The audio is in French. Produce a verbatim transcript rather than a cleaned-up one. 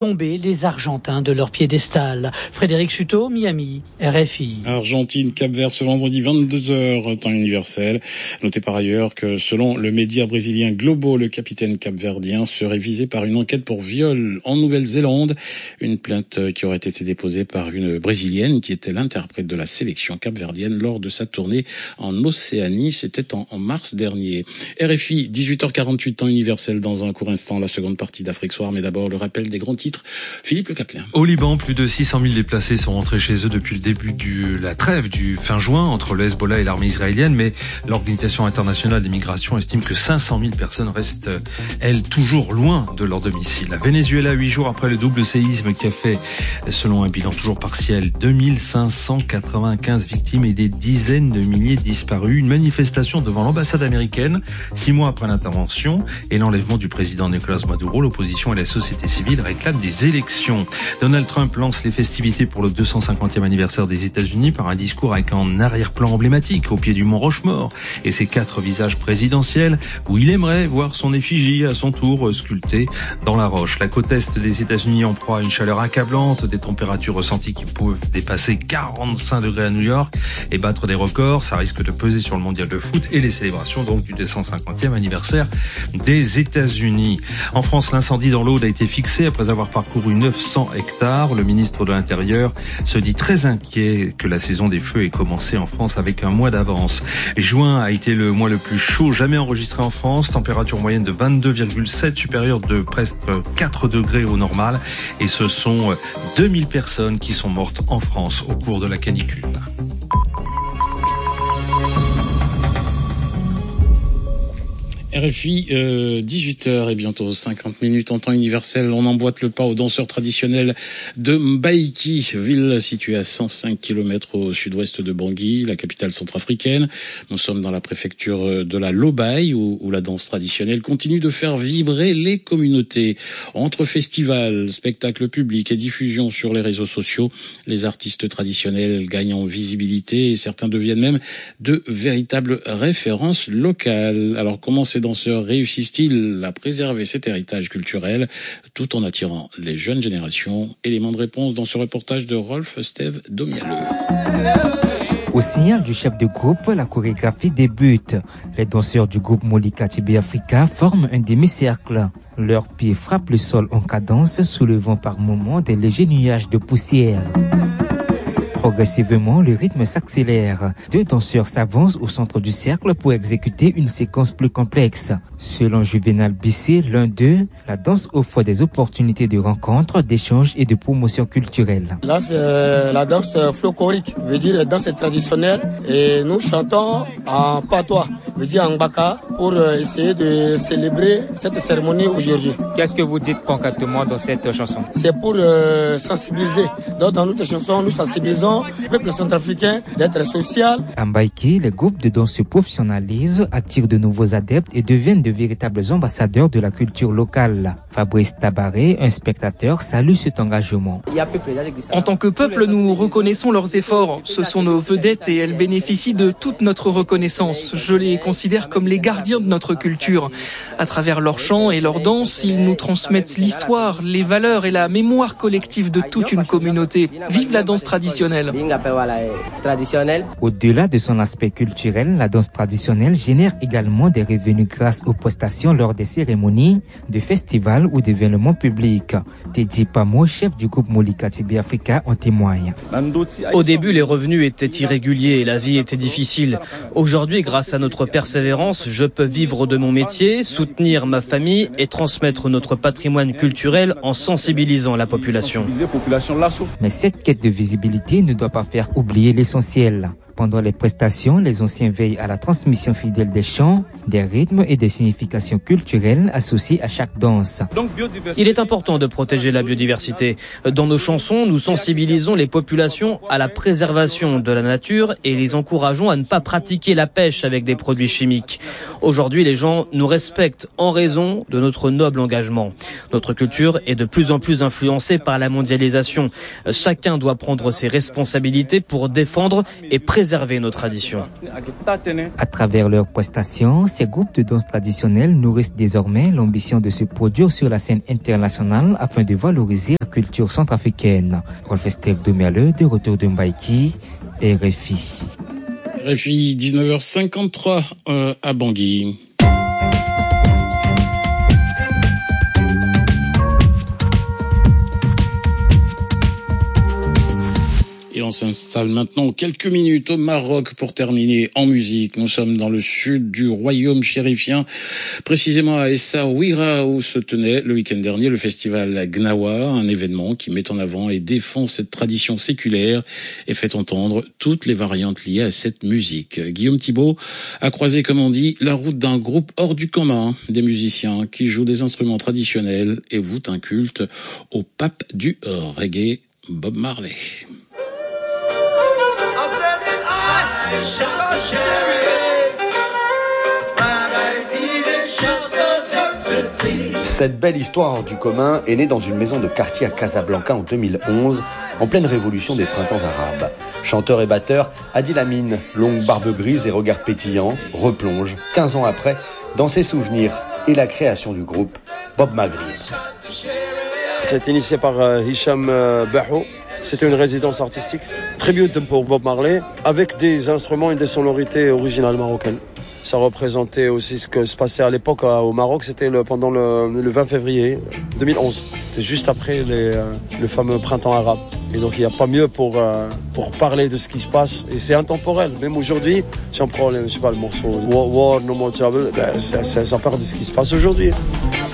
tomber les Argentins de leur piédestal. Frédéric Suto, Miami, R F I. Argentine, Cap-Vert ce vendredi vingt-deux heures, temps universel. Notez par ailleurs que selon le média brésilien Globo, le capitaine capverdien serait visé par une enquête pour viol en Nouvelle-Zélande. Une plainte qui aurait été déposée par une brésilienne qui était l'interprète de la sélection capverdienne lors de sa tournée en Océanie. C'était en, en mars dernier. R F I, dix-huit heures quarante-huit, temps universel. Dans un court instant, la seconde partie d'Afrique Soir. Mais d'abord, le rappel des grands titres. Philippe Le Caplin. Au Liban, plus de six cent mille déplacés sont rentrés chez eux depuis le début de la trêve du fin juin entre le Hezbollah et l'armée israélienne, mais l'Organisation internationale des migrations estime que cinq cent mille personnes restent, elles, toujours loin de leur domicile. La Venezuela, huit jours après le double séisme qui a fait, selon un bilan toujours partiel, deux mille cinq cent quatre-vingt-quinze victimes et des dizaines de milliers disparus. Une manifestation devant l'ambassade américaine, six mois après l'intervention et l'enlèvement du président Nicolás Maduro. L'opposition et la société civile réclament des élections. Donald Trump lance les festivités pour le deux cent cinquantième anniversaire des États-Unis par un discours avec un arrière-plan emblématique au pied du mont Rushmore et ses quatre visages présidentiels où il aimerait voir son effigie à son tour sculptée dans la roche. La côte est des États-Unis en proie à une chaleur accablante, des températures ressenties qui peuvent dépasser quarante-cinq degrés à New York et battre des records. Ça risque de peser sur le mondial de foot et les célébrations donc du deux cent cinquantième anniversaire des États-Unis. En France, l'incendie dans l'Aude a été fixé après avoir parcouru neuf cents hectares. Le ministre de l'Intérieur se dit très inquiet que la saison des feux ait commencé en France avec un mois d'avance. Juin a été le mois le plus chaud jamais enregistré en France. Température moyenne de vingt-deux virgule sept, supérieure de presque quatre degrés au normal. Et ce sont deux mille personnes qui sont mortes en France au cours de la canicule. R F I, euh, dix-huit heures et bientôt cinquante minutes en temps universel. On emboîte le pas aux danseurs traditionnels de Mbaïki, ville située à cent cinq kilomètres au sud-ouest de Bangui, la capitale centrafricaine. Nous sommes dans la préfecture de la Lobaye où, où la danse traditionnelle continue de faire vibrer les communautés. Entre festivals, spectacles publics et diffusion sur les réseaux sociaux, les artistes traditionnels gagnent en visibilité et certains deviennent même de véritables références locales. Alors comment ces danseurs réussissent-ils à préserver cet héritage culturel tout en attirant les jeunes générations? Élément de réponse dans ce reportage de Rolf Steve Domialeux. Au signal du chef de groupe, la chorégraphie débute. Les danseurs du groupe Molika Tibé Africa forment un demi-cercle. Leurs pieds frappent le sol en cadence, soulevant par moments des légers nuages de poussière. Progressivement, le rythme s'accélère. Deux danseurs s'avancent au centre du cercle pour exécuter une séquence plus complexe. Selon Juvenal Bissé, l'un d'eux, la danse offre des opportunités de rencontres, d'échanges et de promotion culturelle. Là, c'est la danse folklorique, veut dire danse traditionnelle. Et nous chantons en patois, veut dire en baka, pour essayer de célébrer cette cérémonie aujourd'hui. Qu'est-ce que vous dites concrètement dans cette chanson? C'est pour euh, sensibiliser. Donc, dans notre chanson, nous sensibilisons le peuple centrafricain d'être social. À Mbaïki, les groupes de danse se professionnalisent, attirent de nouveaux adeptes et deviennent de véritables ambassadeurs de la culture locale. Fabrice Tabaré, un spectateur, salue cet engagement. En tant que peuple, nous reconnaissons leurs efforts. Ce sont nos vedettes et elles bénéficient de toute notre reconnaissance. Je les considère comme les gardiens de notre culture. À travers leurs chants et leurs danses, ils nous transmettent l'histoire, les valeurs et la mémoire collective de toute une communauté. Vive la danse traditionnelle. Au-delà de son aspect culturel, la danse traditionnelle génère également des revenus grâce aux prestations lors des cérémonies, de festivals ou d'événements publics. Teddy Pamo, chef du groupe Molika Tibé Africa, en témoigne. Au début, les revenus étaient irréguliers et la vie était difficile. Aujourd'hui, grâce à notre persévérance, je peux vivre de mon métier, soutenir ma famille et transmettre notre patrimoine culturel en sensibilisant la population. Mais cette quête de visibilité ne doit pas faire oublier l'essentiel. Pendant les prestations, les anciens veillent à la transmission fidèle des chants, des rythmes et des significations culturelles associées à chaque danse. Il est important de protéger la biodiversité. Dans nos chansons, nous sensibilisons les populations à la préservation de la nature et les encourageons à ne pas pratiquer la pêche avec des produits chimiques. Aujourd'hui, les gens nous respectent en raison de notre noble engagement. Notre culture est de plus en plus influencée par la mondialisation. Chacun doit prendre ses responsabilités pour défendre et préserver préserver nos traditions. À travers leurs prestations, ces groupes de danse traditionnelle nourrissent désormais l'ambition de se produire sur la scène internationale afin de valoriser la culture centrafricaine. Rolf Estève Domerle, de retour de Mbaïki, R F I. R F I, dix-neuf heures cinquante-trois euh, à Bangui. Et on s'installe maintenant quelques minutes au Maroc pour terminer en musique. Nous sommes dans le sud du royaume chérifien, précisément à Essaouira, où se tenait le week-end dernier le festival Gnawa, un événement qui met en avant et défend cette tradition séculaire et fait entendre toutes les variantes liées à cette musique. Guillaume Thibault a croisé, comme on dit, la route d'un groupe hors du commun, des musiciens qui jouent des instruments traditionnels et vouent un culte au pape du reggae, Bob Marley. Cette belle histoire hors du commun est née dans une maison de quartier à Casablanca en deux mille onze, en pleine révolution des printemps arabes. Chanteur et batteur, Adil Amin, longue barbe grise et regard pétillant, replonge, quinze ans après, dans ses souvenirs et la création du groupe Bob Maghrib. C'est initié par euh, Hicham euh, Baho. C'était une résidence artistique, tribute pour Bob Marley, avec des instruments et des sonorités originales marocaines. Ça représentait aussi ce que se passait à l'époque au Maroc, c'était le, pendant le, le vingt février deux mille onze. C'était juste après les, euh, le fameux printemps arabe. Et donc il n'y a pas mieux pour, euh, pour parler de ce qui se passe. Et c'est intemporel. Même aujourd'hui, si on prend je sais pas, le morceau War, No More Trouble, ben, ça, ça, ça part de ce qui se passe aujourd'hui.